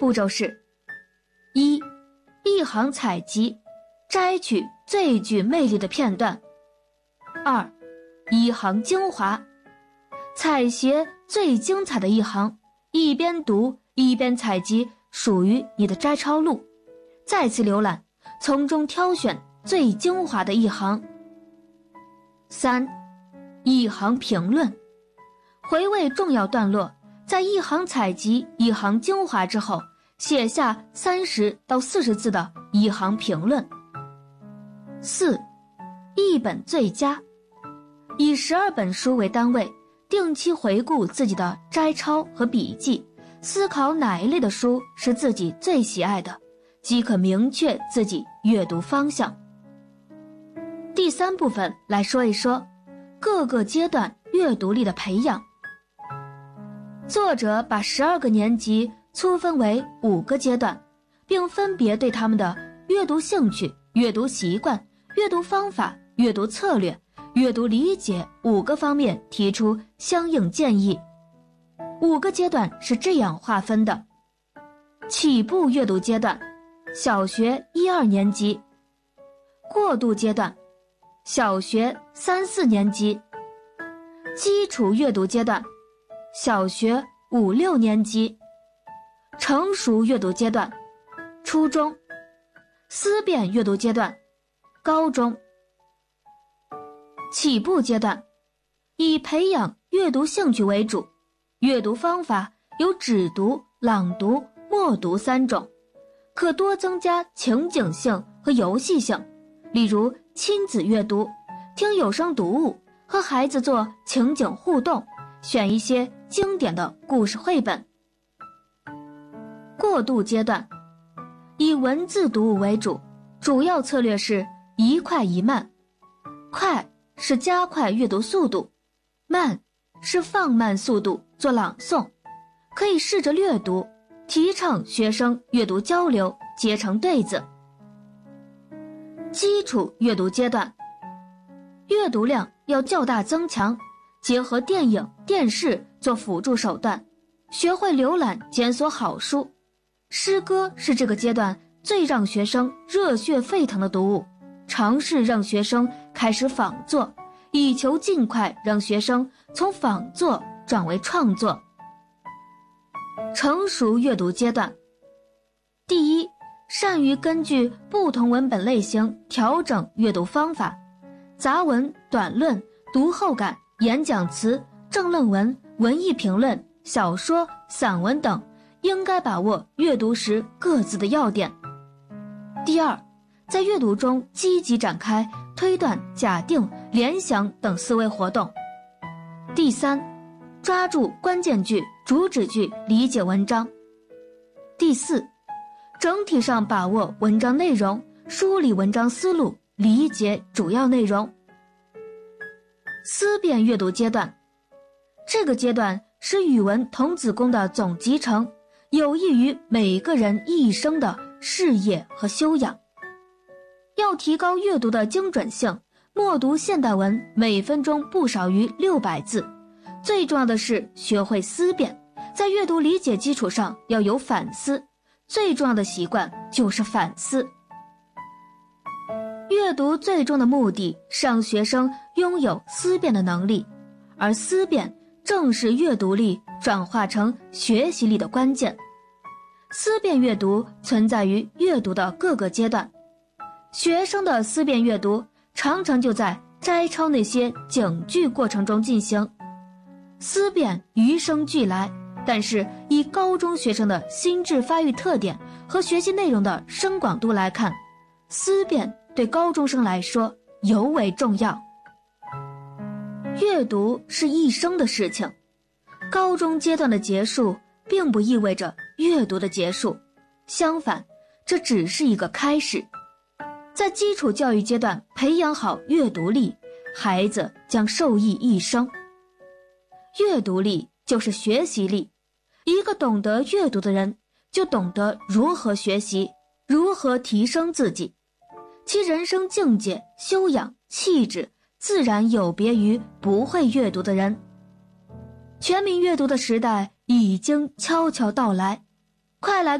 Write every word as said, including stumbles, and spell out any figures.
步骤是：一、一行采集，摘取最具魅力的片段；二、一行精华，采撷最精彩的一行，一边读一边采集属于你的摘抄录，再次浏览，从中挑选最精华的一行。三、一行评论，回味重要段落，在一行采集一行精华之后，写下三十到四十字的一行评论。四、一本最佳，以十二本书为单位，定期回顾自己的摘抄和笔记，思考哪一类的书是自己最喜爱的，即可明确自己阅读方向。第三部分来说一说各个阶段阅读力的培养。作者把十二个年级粗分为五个阶段，并分别对他们的阅读兴趣、阅读习惯、阅读方法、阅读策略、阅读理解五个方面提出相应建议。五个阶段是这样划分的：起步阅读阶段，小学一二年级；过渡阶段，小学三四年级；基础阅读阶段，小学五六年级；成熟阅读阶段，初中；思辨阅读阶段，高中。起步阶段，以培养阅读兴趣为主，阅读方法有指读、朗读、默读三种，可多增加情景性和游戏性，例如亲子阅读，听有声读物，和孩子做情景互动，选一些经典的故事绘本。过渡阶段，以文字读物为主，主要策略是一快一慢。快是加快阅读速度，慢是放慢速度做朗诵，可以试着略读，提倡学生阅读交流，结成对子。基础阅读阶段，阅读量要较大增强，结合电影、电视做辅助手段，学会浏览检索好书。诗歌是这个阶段最让学生热血沸腾的读物，尝试让学生开始仿作，以求尽快让学生从仿作转为创作。成熟阅读阶段，第一，善于根据不同文本类型调整阅读方法，杂文、短论、读后感、演讲词、政论文、文艺评论、小说、散文等，应该把握阅读时各自的要点。第二，在阅读中积极展开推断、假定、联想等思维活动。第三，抓住关键句、主旨句理解文章。第四，整体上把握文章内容，梳理文章思路，理解主要内容。思辨阅读阶段，这个阶段是语文童子功的总集成，有益于每个人一生的事业和修养。要提高阅读的精准性，默读现代文每分钟不少于六百字。最重要的是学会思辨，在阅读理解基础上要有反思，最重要的习惯就是反思。阅读最终的目的是让学生拥有思辨的能力，而思辨正是阅读力转化成学习力的关键。思辨阅读存在于阅读的各个阶段，学生的思辨阅读常常就在摘抄那些警句过程中进行。思辨与生俱来，但是以高中学生的心智发育特点和学习内容的深广度来看，思辨对高中生来说尤为重要。阅读是一生的事情，高中阶段的结束并不意味着阅读的结束，相反，这只是一个开始。在基础教育阶段培养好阅读力，孩子将受益一生。阅读力就是学习力，一个懂得阅读的人，就懂得如何学习，如何提升自己，其人生境界、修养、气质自然有别于不会阅读的人。全民阅读的时代已经悄悄到来，快来